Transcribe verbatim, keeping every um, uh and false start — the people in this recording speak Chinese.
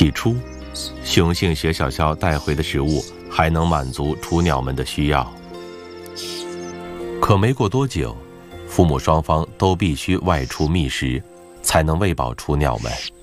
起初，雄性雪小枭带回的食物还能满足雏鸟们的需要，可没过多久，父母双方都必须外出觅食，才能喂饱雏鸟们。